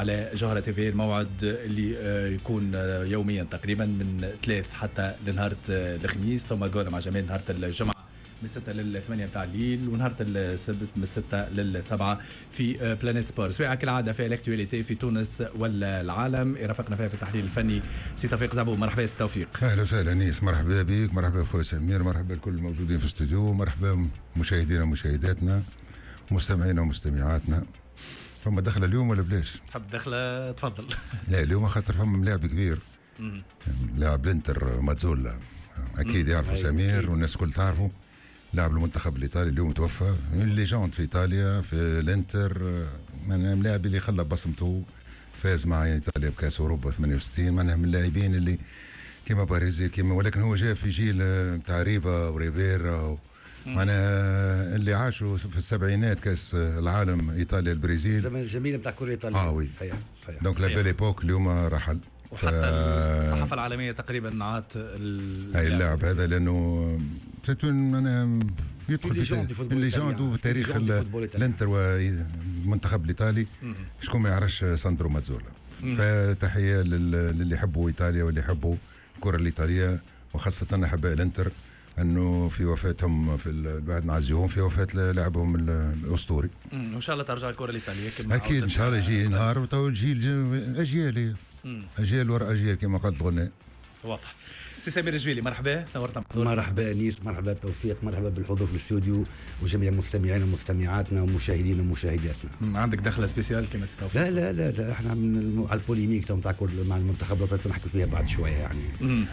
على جوهرة تيفي، الموعد اللي يكون يوميا تقريبا من 3 حتى لنهار الخميس، ثم جولة مع جمال نهار الجمعة من 6 ل 8 متاع الليل، ونهار السبت من 6 ل 7 في بلانيت سبور. سواء كالعادة في الاكتواليتي في تونس ولا العالم، يرافقنا فيها في التحليل الفني سي توفيق زعبو. مرحبا سي توفيق. اهلا وسهلا نيس، مرحبا بك، مرحبا اخويا سمير، مرحبا لكل الموجودين في الاستوديو، مرحبا مشاهدينا ومشاهداتنا ومستمعينا ومستمعاتنا. فما دخله اليوم ولا بلاش؟ تحب دخله؟ تفضل. لا اليوم خاطر فما ملاعب كبير، لاعب الانتر ماتزولا، اكيد يعرفوا سمير والناس الكل تعرفوا، لاعب المنتخب الايطالي اليوم توفى، ليجوند في ايطاليا في الانتر، من اللاعب اللي خلى بصمته، فاز مع ايطاليا بكاس اوروبا 68، معناها من اللاعبين اللي كيما باريزي كيما، ولكن هو جاء في جيل تاع ريفا وريفيرا معناها اللي عاشوا في السبعينات كاس العالم ايطاليا البرازيل، الزمن الجميل نتاع كره ايطاليا. وي صحيح. دونك لا بيل ايبوك اليوم رحل، وحتى الصحافه العالميه تقريبا نعت هاي اللاعب هذا، لانه انا يدخل في الليجوند في تاريخ الانتر والمنتخب الايطالي. شكون ما يعرفش ساندرو ماتزولا؟ فتحيه للي يحبوا ايطاليا واللي يحبوا الكره الايطاليه، وخاصه احباء الانتر، انه في وفاتهم في بعد نعزيهم في وفاه لاعبهم الاسطوري. ان شاء الله ترجع الكره الايطاليه اكيد ان شاء الله يجي نهار، وتو الجيل اجيال اجيال وراء اجيال كما قالت الغناء. واضح. سي سمير الجويلي مرحبا، نورتنا. مرحبا انيس، مرحبا توفيق، مرحبا بالحضور في الاستوديو وجميع مستمعينا ومستمعاتنا ومشاهدينا ومشاهداتنا. عندك دخله سبيسيال كما سي توفيق؟ لا احنا على البوليميك تاع مع المنتخب الوطني نحكي فيها بعد شويه يعني.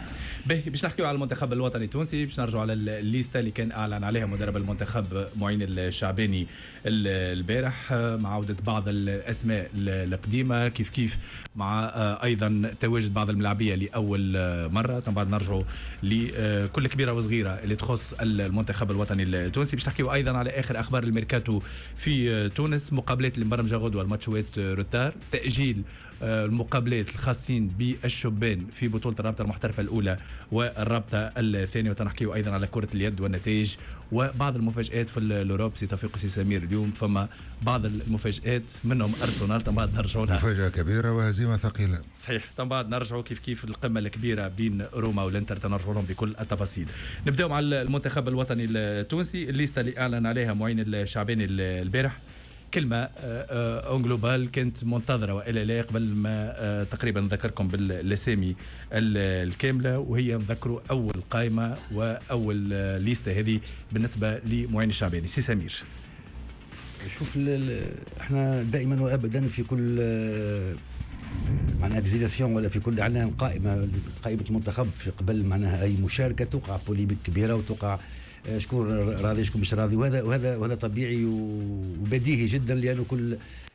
باش نحكيو على المنتخب الوطني التونسي، باش نرجعوا على الليسته اللي كان اعلن عليها مدرب المنتخب معين الشعباني البارح، مع عوده بعض الاسماء القديمه، كيف مع ايضا تواجد بعض الملاعبيه لاول مره. طبعا نرجعوا لكل كبيره وصغيره اللي تخص المنتخب الوطني التونسي. باش نحكيو ايضا على اخر اخبار الميركاتو في تونس، مقابلات المبرمجه غدوه، الماتشوات روتار، تاجيل المقابلات الخاصين بالشبان في بطوله الرابطه المحترفه الاولى والرابطه الثانيه، وتنحكيو ايضا على كره اليد والنتائج وبعض المفاجات في الاوروب. سي توفيق سي سمير، اليوم فما بعض المفاجات منهم ارسنال، طبعا نرجعوا لها، مفاجاه كبيره وهزيمه ثقيله. صحيح. طبعا نرجعوا كيف القمه الكبيره بين روما والانتر، تنرجعوا لهم بكل التفاصيل. نبداو مع المنتخب الوطني التونسي، الليسته اللي اعلن عليها معين الشعباني البارح. كلمة اون جلوبال كانت منتظرة وإلا لا، قبل ما تقريبا نذكركم بالاسامي الكاملة، وهي نذكروا أول قائمة وأول ليستة هذه بالنسبة لمعين الشعباني. سي سمير، شوف احنا دائما وأبدا في كل معناها ديزيلاسيون ولا في كل اعلان قائمة المنتخب في قبل معناها أي مشاركة توقع بوليميك كبيرة وتوقع شكون راضي شكون مش راضي، وهذا طبيعي وبديهي جدا، لانه كل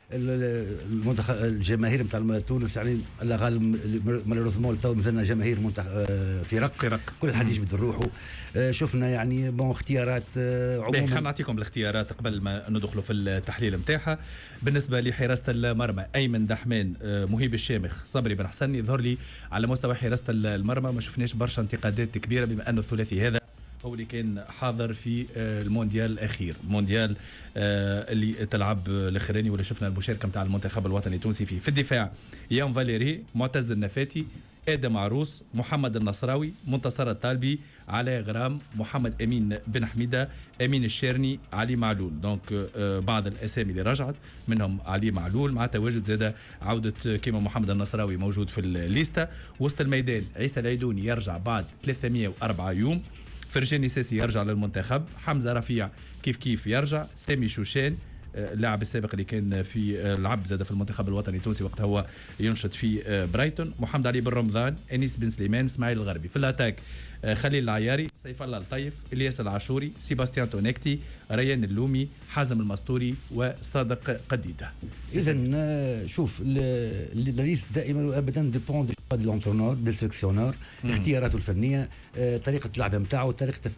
الجماهير نتاع تونس يعني الله غالب مالوريزمون تو مازلنا جماهير فرق كل حد يجبد روحه. شفنا يعني اختيارات عموما. خلينا نعطيكم الاختيارات قبل ما ندخلوا في التحليل نتاعها. بالنسبه لحراسه المرمى، ايمن دحمان، مهيب الشامخ، صبري بن حسن. يظهر لي على مستوى حراسه المرمى ما شفناش برشا انتقادات كبيره، بما انه الثلاثي هذا هو اللي كان حاضر في المونديال الاخير، المونديال اللي تلعب الاخراني، ولا شفنا المشاركه نتاع المنتخب الوطني التونسي فيه. في الدفاع يان فاليري، معتز النفاتي، ادم عروس، محمد النصراوي، منتصر الطالبي، علاء غرام، محمد امين بن حميده، امين الشيرني، علي معلول. دونك بعض الاسامي اللي رجعت منهم علي معلول، مع تواجد زاده عوده كيما محمد النصراوي موجود في الليسته. وسط الميدان عيسى العيدوني يرجع بعد 304 يوم، فرجاني ساسي يرجع للمنتخب، حمزة رفيع كيف يرجع، سامي شوشان اللاعب السابق اللي كان في العب زاد في المنتخب الوطني التونسي وقت هو ينشط في برايتون، محمد علي بن رمضان، انيس بن سليمان، اسماعيل الغربي. في الاتاك خليل العياري، سيف الله الطيف، الياس العاشوري، سيباستيان تونيكتي، ريان اللومي، حازم المستوري، وصادق قديده. اذا شوف الليست دائما وابدا ديبون دي لونترونور دي سيلكسيونور، اختياراته الفنيه، طريقه اللعب نتاعو، طريقه